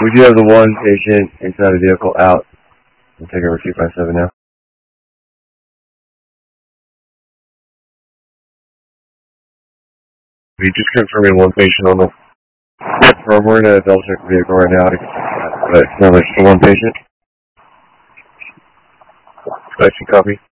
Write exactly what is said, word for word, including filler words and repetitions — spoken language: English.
We do have the one patient inside the vehicle out. We'll take over two five seven now. We just confirming one patient on the firm. We're in a double check the vehicle right now, but it's not just the one patient. Inspection copy.